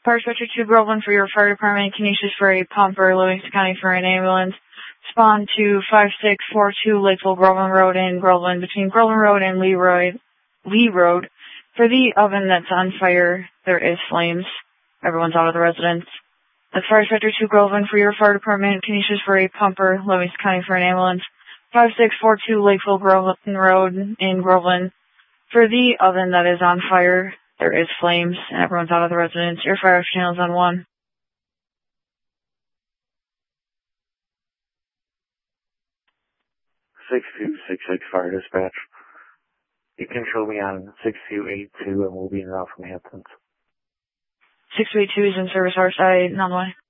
Fire Dispatcher 2 Groveland for your fire department. Canisius for a pumper. Livingston County for an ambulance. Spawn to 5642 Lakeville Groveland Road in Groveland. Between Groveland Road and Lee Road. For the oven that's on fire, there is flames. Everyone's out of the residence. That's Fire Dispatcher 2 Groveland for your fire department. Canisius for a pumper. Livingston County for an ambulance. 5642 Lakeville Groveland Road in Groveland. For the oven that is on fire, there is flames, and everyone's out of the residence. Your fire channel's on 1. 6266 Fire Dispatch. You can show me on 6282 and we'll be in route from Hamptons. 6282 is in service our side, non-way.